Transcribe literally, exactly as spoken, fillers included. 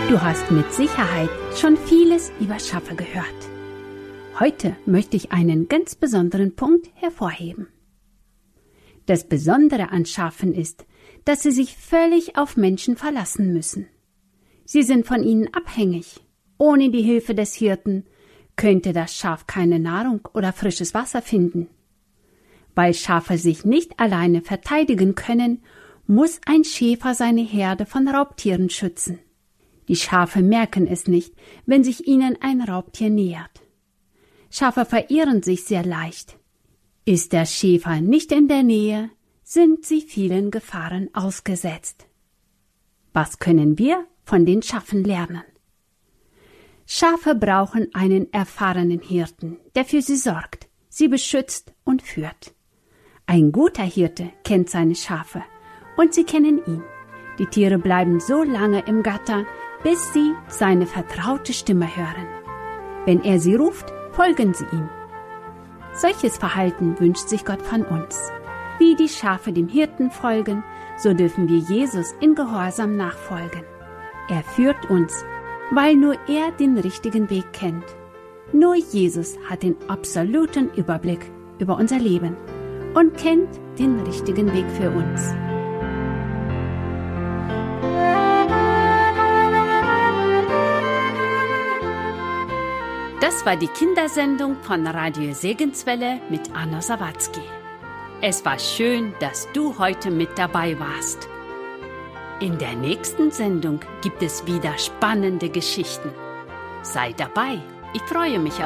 Du hast mit Sicherheit schon vieles über Schafe gehört. Heute möchte ich einen ganz besonderen Punkt hervorheben. Das Besondere an Schafen ist, dass sie sich völlig auf Menschen verlassen müssen. Sie sind von ihnen abhängig. Ohne die Hilfe des Hirten könnte das Schaf keine Nahrung oder frisches Wasser finden. Weil Schafe sich nicht alleine verteidigen können, muss ein Schäfer seine Herde von Raubtieren schützen. Die Schafe merken es nicht, wenn sich ihnen ein Raubtier nähert. Schafe verirren sich sehr leicht. Ist der Schäfer nicht in der Nähe, sind sie vielen Gefahren ausgesetzt. Was können wir von den Schafen lernen? Schafe brauchen einen erfahrenen Hirten, der für sie sorgt, sie beschützt und führt. Ein guter Hirte kennt seine Schafe und sie kennen ihn. Die Tiere bleiben so lange im Gatter, bis sie seine vertraute Stimme hören. Wenn er sie ruft, folgen sie ihm. Solches Verhalten wünscht sich Gott von uns. Wie die Schafe dem Hirten folgen, so dürfen wir Jesus in Gehorsam nachfolgen. Er führt uns, weil nur er den richtigen Weg kennt. Nur Jesus hat den absoluten Überblick über unser Leben und kennt den richtigen Weg für uns. Das war die Kindersendung von Radio Segenswelle mit Anna Sawatzki. Es war schön, dass du heute mit dabei warst. In der nächsten Sendung gibt es wieder spannende Geschichten. Sei dabei, ich freue mich auf